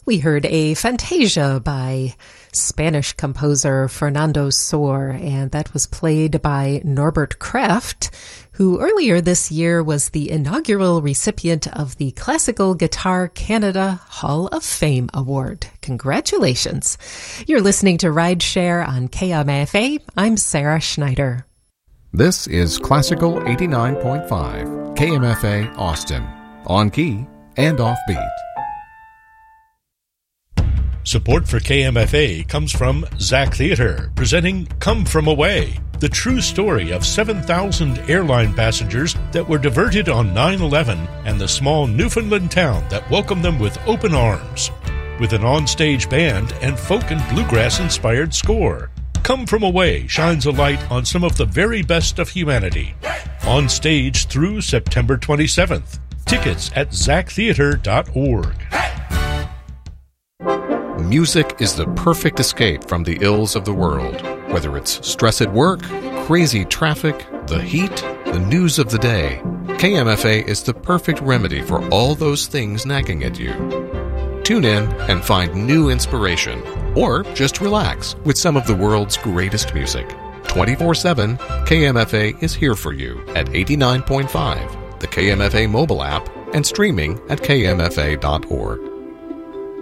We heard a Fantasia by Spanish composer Fernando Sor, and that was played by Norbert Kraft, who earlier this year was the inaugural recipient of the Classical Guitar Canada Hall of Fame Award. Congratulations. You're listening to Rideshare on KMFA. I'm Sarah Schneider. This is Classical 89.5, KMFA Austin, on key and offbeat. Support for KMFA comes from Zach Theatre, presenting Come From Away, the true story of 7,000 airline passengers that were diverted on 9/11 and the small Newfoundland town that welcomed them with open arms. With an onstage band and folk and bluegrass-inspired score, Come From Away shines a light on some of the very best of humanity. On stage through September 27th. Tickets at zachtheatre.org. Music is the perfect escape from the ills of the world. Whether it's stress at work, crazy traffic, the heat, the news of the day, KMFA is the perfect remedy for all those things nagging at you. Tune in and find new inspiration, or just relax with some of the world's greatest music. 24/7, KMFA is here for you at 89.5, the KMFA mobile app, and streaming at kmfa.org.